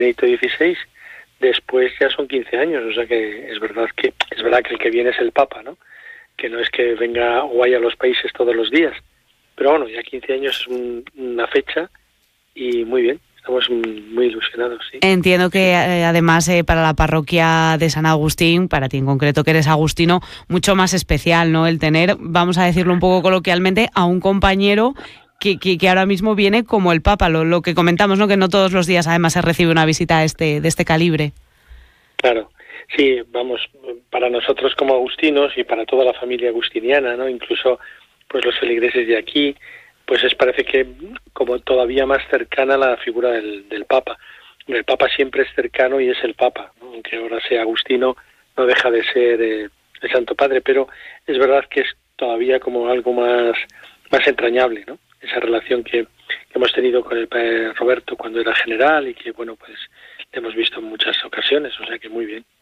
Benedicto XVI, después ya son 15 años, o sea que es verdad que el que viene es el Papa, ¿no? Que no es que venga o vaya a los países todos los días, pero bueno, ya 15 años es una fecha y muy bien. Estamos muy ilusionados, sí. Entiendo que además para la parroquia de San Agustín, para ti en concreto que eres agustino, mucho más especial, ¿no? El tener, vamos a decirlo un poco coloquialmente, a un compañero que ahora mismo viene como el Papa, lo que comentamos, ¿no? Que no todos los días además se recibe una visita de este calibre. Claro, sí, vamos, para nosotros como agustinos y para toda la familia agustiniana, ¿no? Incluso pues los feligreses de aquí, pues parece que como todavía más cercana a la figura del Papa. El Papa siempre es cercano y es el Papa, ¿no? Aunque ahora sea agustino, no deja de ser el Santo Padre, pero es verdad que es todavía como algo más entrañable, ¿no? Esa relación que hemos tenido con el Padre Roberto cuando era general y que, bueno, pues le hemos visto en muchas ocasiones, o sea que muy bien.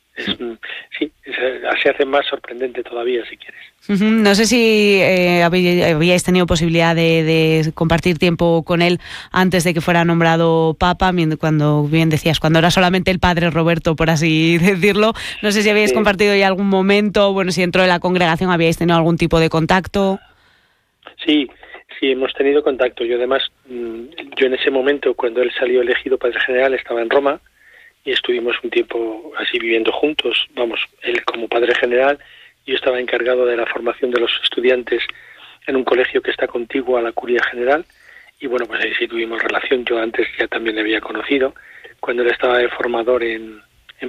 Se hace más sorprendente todavía, si quieres. No sé si habíais tenido posibilidad de compartir tiempo con él antes de que fuera nombrado Papa, cuando bien decías, cuando era solamente el Padre Roberto, por así decirlo. No sé si habíais compartido ya algún momento, bueno, si dentro de la congregación habíais tenido algún tipo de contacto. Sí, hemos tenido contacto. Yo además, yo en ese momento, cuando él salió elegido Padre General, estaba en Roma, y estuvimos un tiempo así viviendo juntos, vamos, él como Padre General, yo estaba encargado de la formación de los estudiantes en un colegio que está contiguo a la Curia General, y bueno, pues ahí sí tuvimos relación. Yo antes ya también le había conocido, cuando él estaba de formador en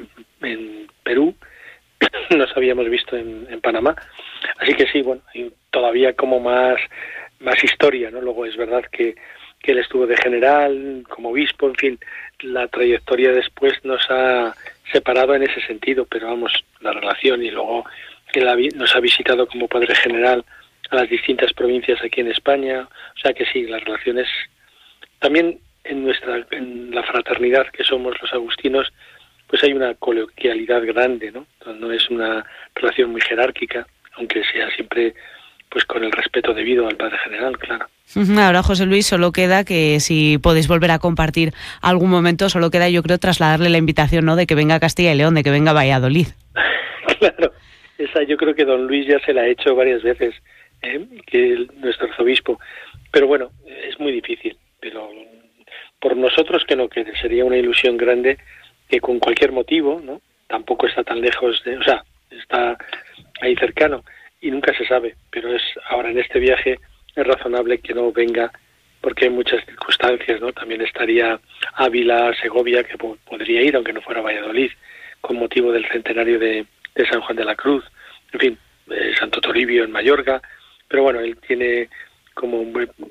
Perú, nos habíamos visto en Panamá, así que sí, bueno, hay todavía como más historia, ¿no? Luego es verdad que él estuvo de general, como obispo, en fin, la trayectoria después nos ha separado en ese sentido, pero vamos, la relación, y luego él nos ha visitado como Padre General a las distintas provincias aquí en España, o sea que sí, las relaciones también en la fraternidad que somos los agustinos, pues hay una coloquialidad grande, ¿no? No es una relación muy jerárquica, aunque sea siempre pues con el respeto debido al Padre General, claro. Ahora, José Luis, solo queda que si podéis volver a compartir algún momento, solo queda, yo creo, trasladarle la invitación, ¿no?, de que venga a Castilla y León, de que venga a Valladolid. Claro, esa yo creo que don Luis ya se la ha hecho varias veces, que nuestro arzobispo, pero bueno, es muy difícil, pero por nosotros que sería una ilusión grande que con cualquier motivo, ¿no?, tampoco está tan lejos o sea, está ahí cercano, y nunca se sabe, pero ahora en este viaje es razonable que no venga porque hay muchas circunstancias, ¿no? También estaría Ávila, Segovia, que podría ir, aunque no fuera Valladolid, con motivo del centenario de San Juan de la Cruz, en fin, Santo Toribio en Mallorca, pero bueno, él tiene como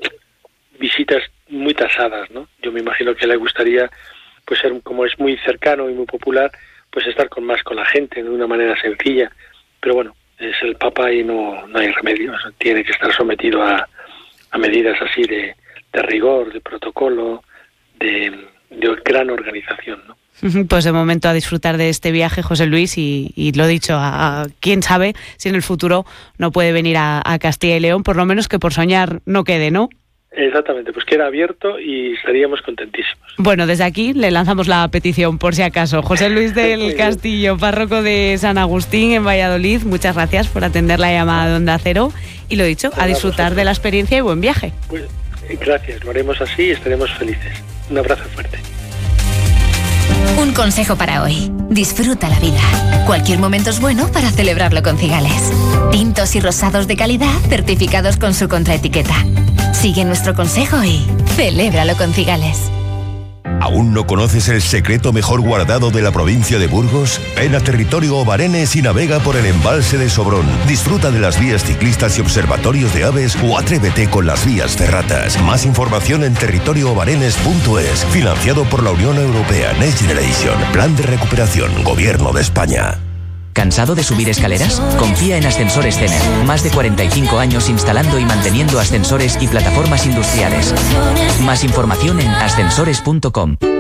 visitas muy tasadas, ¿no? Yo me imagino que le gustaría, pues como es muy cercano y muy popular, pues estar más con la gente de una manera sencilla, pero bueno, es el Papa y no hay remedio, o sea, tiene que estar sometido a medidas así de rigor, de protocolo, de gran organización, ¿no? Pues de momento a disfrutar de este viaje, José Luis, y lo dicho, a quién sabe si en el futuro no puede venir a Castilla y León, por lo menos que por soñar no quede, ¿no? Exactamente, pues queda abierto y estaríamos contentísimos. Bueno, desde aquí le lanzamos la petición por si acaso. José Luis del Castillo, párroco de San Agustín en Valladolid, muchas gracias por atender la llamada de Onda Cero y lo dicho, a disfrutar de la experiencia y buen viaje. Pues, gracias, lo haremos así y estaremos felices. Un abrazo fuerte. Un consejo para hoy. Disfruta la vida. Cualquier momento es bueno para celebrarlo con Cigales. Tintos y rosados de calidad certificados con su contraetiqueta. Sigue nuestro consejo y celébralo con Cigales. ¿Aún no conoces el secreto mejor guardado de la provincia de Burgos? Ven a Territorio Obarenes y navega por el embalse de Sobrón. Disfruta de las vías ciclistas y observatorios de aves o atrévete con las vías ferratas. Más información en territorioobarenes.es. Financiado por la Unión Europea Next Generation. Plan de recuperación. Gobierno de España. ¿Cansado de subir escaleras? Confía en Ascensores Cener. Más de 45 años instalando y manteniendo ascensores y plataformas industriales. Más información en ascensores.com.